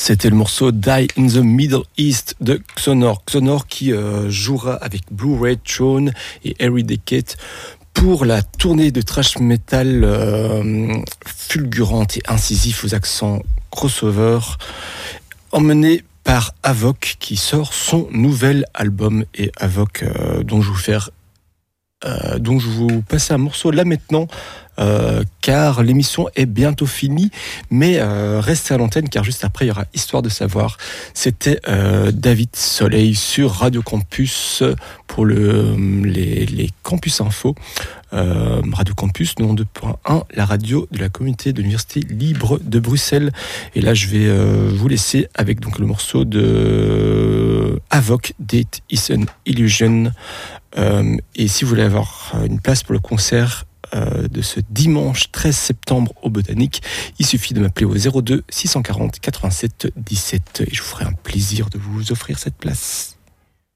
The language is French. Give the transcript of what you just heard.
C'était le morceau Die in the Middle East de Xonor. Xonor qui jouera avec Blue Ray Throne et Harry Decade pour la tournée de thrash metal fulgurante et incisif aux accents crossover, emmené par Avoc qui sort son nouvel album. Et Avoc dont je vous passe un morceau là maintenant, car l'émission est bientôt finie, mais restez à l'antenne car juste après il y aura Histoire de savoir. C'était David Soleil sur Radio Campus pour les Campus Info. Radio Campus 92.1, la radio de la communauté de l'Université libre de Bruxelles. Et là je vais vous laisser avec donc le morceau de Avoc, Date is an Illusion. Et si vous voulez avoir une place pour le concert de ce dimanche 13 septembre au Botanique, il suffit de m'appeler au 02 640 87 17 et je vous ferai un plaisir de vous offrir cette place.